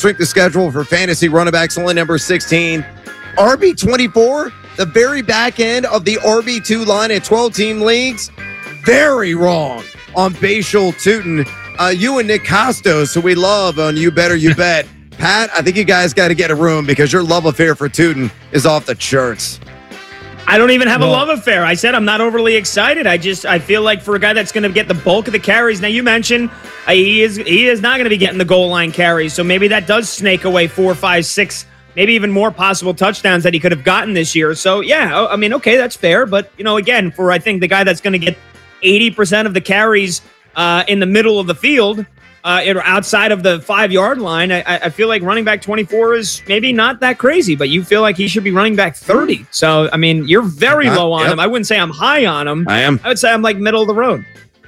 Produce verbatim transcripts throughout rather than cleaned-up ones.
strength of schedule for fantasy running backs, only number sixteen. R B twenty-four, the very back end of the R B two line at twelve-team leagues. Very wrong on Bashal Tutin. Uh, you and Nick Costos, who we love on You Better You Bet. Pat, I think you guys got to get a room because your love affair for Tutin is off the charts. I don't even have well, a love affair. I said I'm not overly excited. I just I feel like for a guy that's going to get the bulk of the carries. Now you mentioned uh, he is he is not going to be getting the goal line carries, so maybe that does snake away four, five, six, maybe even more possible touchdowns that he could have gotten this year. So yeah, I mean, okay, that's fair. But you know, again, for I think the guy that's going to get eighty percent of the carries uh, in the middle of the field. Uh, outside of the five-yard line, I, I feel like running back twenty-four is maybe not that crazy, but you feel like he should be running back thirty. So, I mean, you're very uh, low on yep. him. I wouldn't say I'm high on him. I am. I would say I'm like middle of the road.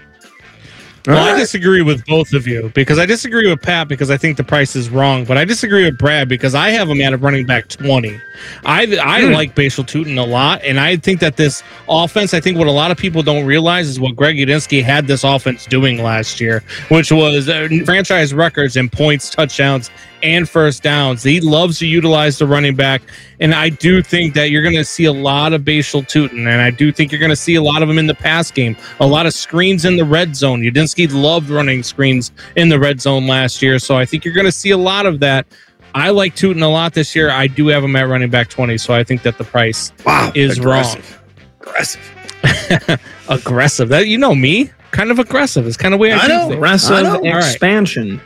Well, right. I disagree with both of you because I disagree with Pat because I think the price is wrong, but I disagree with Brad because I have him at a running back twenty. I I mm. like Bashal Tutin a lot, and I think that this offense, I think what a lot of people don't realize is what Greg Udinski had this offense doing last year, which was uh, franchise records in points, touchdowns, and first downs. He loves to utilize the running back, and I do think that you're going to see a lot of Bashal Tutin, and I do think you're going to see a lot of them in the pass game, a lot of screens in the red zone. Udinski loved running screens in the red zone last year, so I think you're going to see a lot of that. I like Tutin a lot this year. I do have him at running back twenty, so I think that the price wow, is aggressive. wrong. Aggressive. Aggressive. That, you know me. Kind of aggressive. It's kind of way I, I know. Things. Aggressive I know. expansion.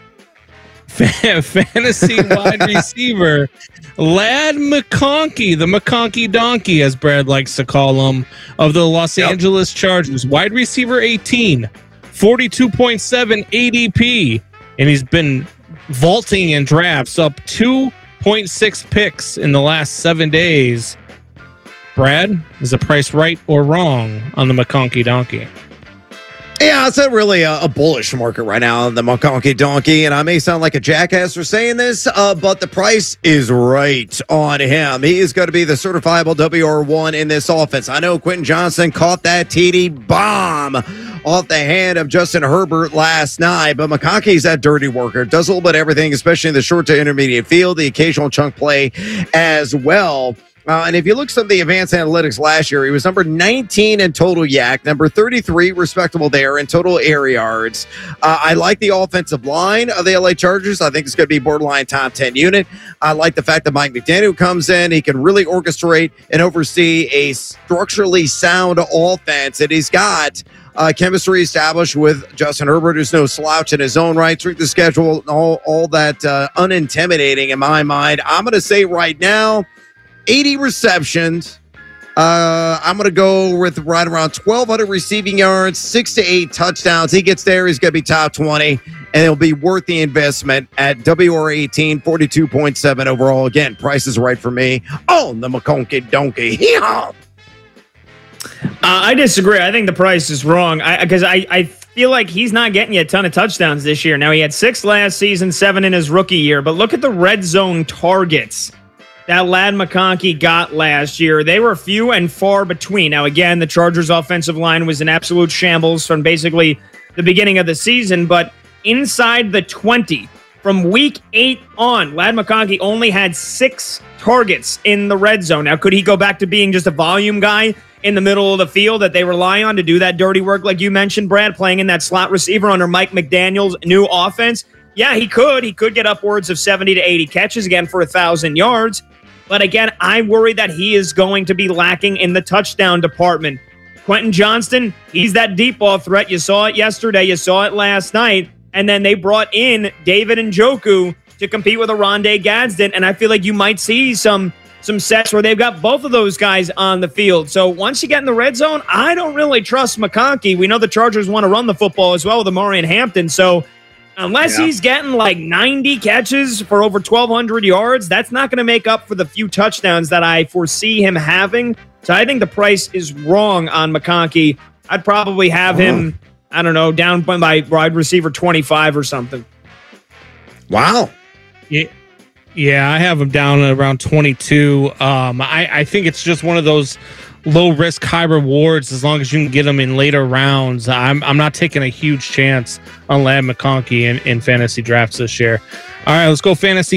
Right. Fantasy wide receiver Ladd McConkey, the McConkey donkey, as Brad likes to call him, of the Los yep. Angeles Chargers. Wide receiver eighteen, forty-two point seven A D P, and he's been vaulting in drafts up two point six picks in the last seven days. Brad, is the price right or wrong on the McConkey donkey? Yeah, it's a really uh, a bullish market right now on the McConkey donkey, and I may sound like a jackass for saying this, uh, but the price is right on him. He is going to be the certifiable W R one in this offense. I know Quentin Johnson caught that T D bomb off the hand of Justin Herbert last night, but McConkey's that dirty worker. Does a little bit of everything, especially in the short to intermediate field, the occasional chunk play as well. Uh, and if you look at some of the advanced analytics last year, he was number nineteen in total yak, number thirty-three, respectable there in total air yards. Uh, I like the offensive line of the L A Chargers. I think it's going to be borderline top ten unit. I like the fact that Mike McDaniel comes in. He can really orchestrate and oversee a structurally sound offense. And he's got uh, chemistry established with Justin Herbert, who's no slouch in his own right. Strength of schedule, all, all that uh, unintimidating in my mind. I'm going to say right now, eighty receptions. Uh, I'm going to go with right around twelve hundred receiving yards, six to eight touchdowns. He gets there, he's going to be top twenty, and it'll be worth the investment at W R eighteen, forty-two point seven overall. Again, price is right for me on the McConkey donkey. Hee-haw! Uh, I disagree. I think the price is wrong because I, I, I feel like he's not getting you a ton of touchdowns this year. Now, he had six last season, seven in his rookie year, but look at the red zone targets that Ladd McConkey got last year. They were few and far between. Now, again, the Chargers' offensive line was in absolute shambles from basically the beginning of the season, but inside the twenty, from week eight on, Ladd McConkey only had six targets in the red zone. Now, could he go back to being just a volume guy in the middle of the field that they rely on to do that dirty work, like you mentioned, Brad, playing in that slot receiver under Mike McDaniel's new offense? Yeah, he could. He could get upwards of seventy to eighty catches again for one thousand yards. But again, I worry that he is going to be lacking in the touchdown department. Quentin Johnston, he's that deep ball threat. You saw it yesterday. You saw it last night. And then they brought in David Njoku to compete with Oronde Gadsden. And I feel like you might see some, some sets where they've got both of those guys on the field. So once you get in the red zone, I don't really trust McConkey. We know the Chargers want to run the football as well with Amari and Hampton. So unless yeah. he's getting like ninety catches for over twelve hundred yards, that's not going to make up for the few touchdowns that I foresee him having. So I think the price is wrong on McConkey. I'd probably have uh-huh. him, I don't know, down by my wide receiver twenty-five or something. Wow. Yeah, yeah, I have him down at around twenty-two. Um, I, I think it's just one of those low risk, high rewards as long as you can get them in later rounds. I'm I'm not taking a huge chance on Ladd McConkey in, in fantasy drafts this year. All right, let's go fantasy